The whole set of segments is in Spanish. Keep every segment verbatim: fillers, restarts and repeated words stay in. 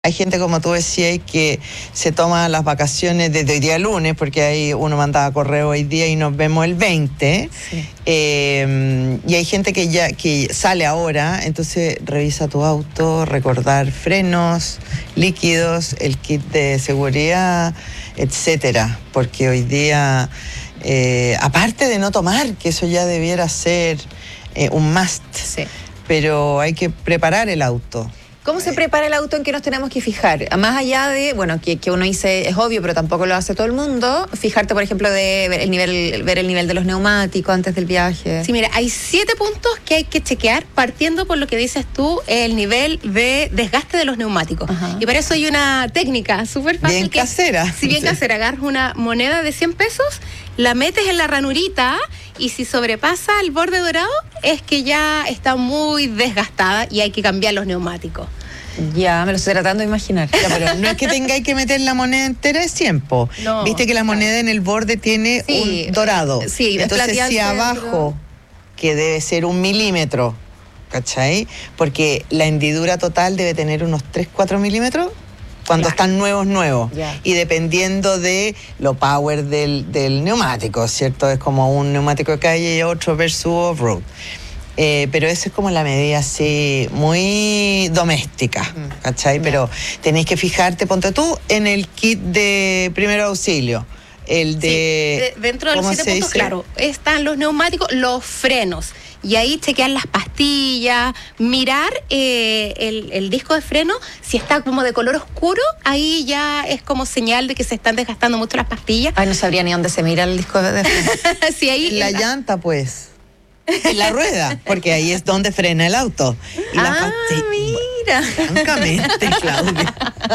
Hay gente, como tú decías, que se toma las vacaciones desde hoy día lunes, porque ahí uno mandaba correo hoy día y nos vemos el veinte. Sí. Eh, y hay gente que ya que sale ahora, entonces revisa tu auto, recordar frenos, líquidos, el kit de seguridad, etcétera. Porque hoy día, eh, aparte de no tomar, que eso ya debiera ser eh, un must, sí. Pero hay que preparar el auto. ¿Cómo se prepara el auto? ¿En qué nos tenemos que fijar? Más allá de, bueno, que, que uno dice es obvio, pero tampoco lo hace todo el mundo, fijarte, por ejemplo, de ver el nivel, ver el nivel de los neumáticos antes del viaje. Sí, mira, hay siete puntos que hay que chequear, partiendo por lo que dices tú, el nivel de desgaste de los neumáticos. Ajá. Y para eso hay una técnica súper fácil. Bien que, casera. Si bien sí. casera, agarras una moneda de cien pesos, la metes en la ranurita y si sobrepasa el borde dorado es que ya está muy desgastada y hay que cambiar los neumáticos. Ya, me lo estoy tratando de imaginar. Ya, pero no es que tengáis que meter la moneda entera de cien, po. No, viste que la moneda en el borde tiene sí, un dorado. Sí, entonces si abajo, que debe ser un milímetro, ¿cachai? Porque la hendidura total debe tener unos tres, cuatro milímetros cuando claro. están nuevos, nuevos. Yeah. Y dependiendo de lo power del, del neumático, ¿cierto? Es como un neumático de calle y otro versus off-road. Eh, pero eso es como la medida así muy doméstica, ¿cachai? Yeah. Pero tenéis que fijarte, ponte tú, en el kit de primer auxilio. El de... Sí, de dentro de los siete puntos, dice? Claro, están los neumáticos, los frenos. Y ahí chequear las pastillas, mirar eh, el, el disco de freno, si está como de color oscuro, ahí ya es como señal de que se están desgastando mucho las pastillas. Ay, no sabría ni dónde se mira el disco de freno. Sí, ahí en la, la llanta, pues. En la rueda, porque ahí es donde frena el auto. Y ah, la pasti- mira. Francamente, Claudia.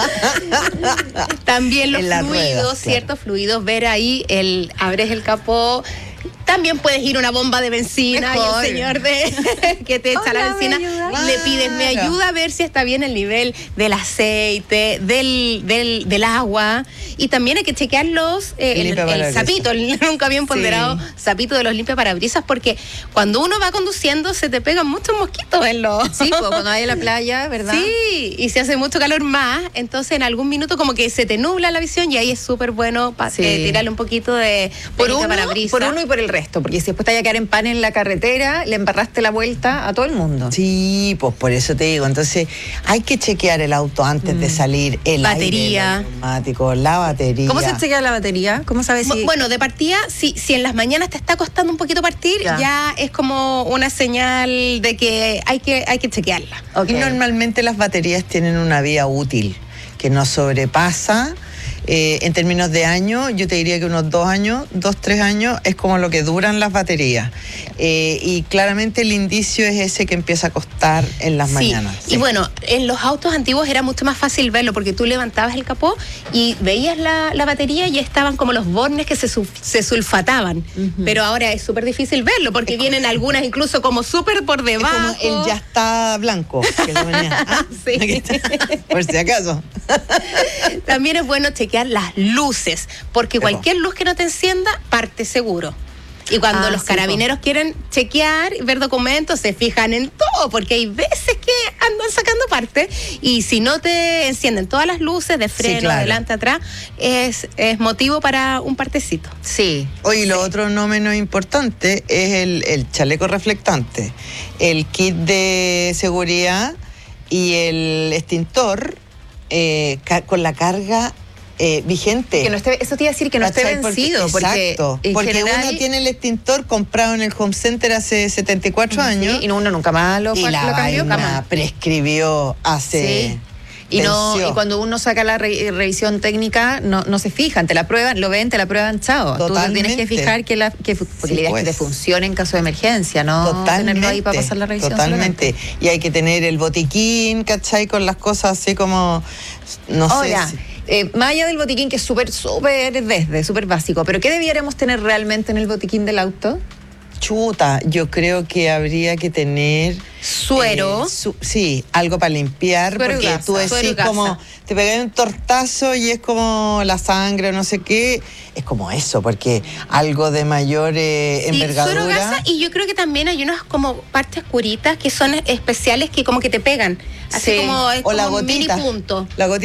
También los fluidos, rueda, ciertos claro. fluidos, ver ahí, el abres el capó. También puedes ir a una bomba de benzina. Mejor. Y el señor de que te echa Hola, la benzina le pides, me ayuda a ver si está bien el nivel del aceite, del, del, del agua. Y también hay que chequear los, eh, el, el, el sapito, el nunca bien ponderado sí. sapito de los limpiaparabrisas, porque cuando uno va conduciendo se te pegan muchos mosquitos en los... Sí, pues, cuando hay en la playa, ¿verdad? Sí, y se hace mucho calor más, entonces en algún minuto como que se te nubla la visión y ahí es súper bueno pa- sí. eh, tirarle un poquito de, por de uno, limpiaparabrisas. Por uno y por el resto, porque si después te vaya a quedar en pan en la carretera, le embarraste la vuelta a todo el mundo. Sí, pues por eso te digo, entonces hay que chequear el auto antes mm. de salir, el batería, aire, el neumático, la batería. ¿Cómo se chequea la batería? ¿Cómo sabes si...? Bueno, de partida, si, si en las mañanas te está costando un poquito partir, ya, ya es como una señal de que hay que, hay que chequearla. Okay. Y normalmente las baterías tienen una vida útil que no sobrepasa. Eh, en términos de años, yo te diría que unos dos años, dos, tres años, es como lo que duran las baterías. Eh, y claramente el indicio es ese que empieza a costar en las sí. mañanas. Sí. Y bueno, en los autos antiguos era mucho más fácil verlo, porque tú levantabas el capó y veías la, la batería y estaban como los bornes que se, su, se sulfataban. Uh-huh. Pero ahora es súper difícil verlo, porque es vienen como, algunas incluso como súper por debajo. Es como el ya está blanco. Que se venía. Ah, sí. Por si acaso. También es bueno chequear las luces, porque cualquier luz que no te encienda parte seguro. Y cuando ah, los sí, carabineros po. quieren chequear, ver documentos, se fijan en todo, porque hay veces que andan sacando parte y si no te encienden todas las luces de freno, sí, claro. adelante, atrás, es, es motivo para un partecito. Sí. Oye, sí. lo otro no menos importante es el, el chaleco reflectante, el kit de seguridad y el extintor eh, ca- con la carga Eh, vigente. Que no esté, eso te iba a decir que no esté vencido. Porque, exacto, porque, porque general, uno tiene el extintor comprado en el Home Center hace setenta y cuatro sí, años. Y uno nunca más lo, y lo la cambió. Vaina prescribió hace... Sí. Y, no, y cuando uno saca la re, revisión técnica, no, no se fijan, te la prueban, lo ven, te la prueban, chao. Totalmente. Tú tienes que fijar que la que, porque sí, la idea pues. es que te funcione en caso de emergencia, ¿no? Totalmente. Tenerlo ahí para pasar la revisión. Totalmente. Solamente. Y hay que tener el botiquín, ¿cachai? Con las cosas así como, no Ahora, sé. Si... Eh, más allá del botiquín, que es súper, súper desde, súper básico, pero ¿qué debiéramos tener realmente en el botiquín del auto? Chuta, yo creo que habría que tener suero. Eh, su, sí, algo para limpiar, suero porque gasa, tú decís como, te pegas un tortazo y es como la sangre o no sé qué, es como eso, porque algo de mayor eh, sí, envergadura. Suero gasa, y yo creo que también hay unas como partes oscuritas que son especiales que como que te pegan, así sí. como, es o como la un gotita, mini punto. La gotita